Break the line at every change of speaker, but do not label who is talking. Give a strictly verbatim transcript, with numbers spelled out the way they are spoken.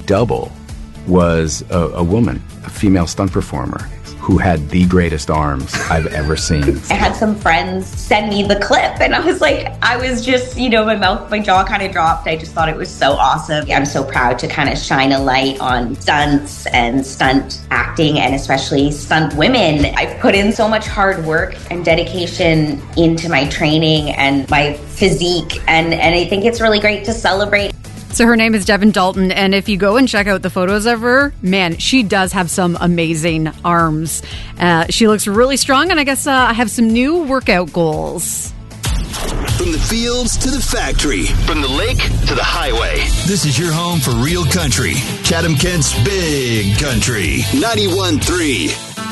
double was a, a woman, a female stunt performer, who had the greatest arms I've ever seen.
I had some friends send me the clip, and I was like, I was just, you know, my mouth, my jaw kind of dropped. I just thought it was so awesome. I'm so proud to kind of shine a light on stunts and stunt acting, and especially stunt women. I've put in so much hard work and dedication into my training and my physique, and, and I think it's really great to celebrate.
So her name is Devin Dalton, and if you go and check out the photos of her, man, she does have some amazing arms. Uh, she looks really strong, and I guess uh, I have some new workout goals.
From the fields to the factory, from the lake to the highway, this is your home for real country. Chatham-Kent's Big Country, ninety-one point three.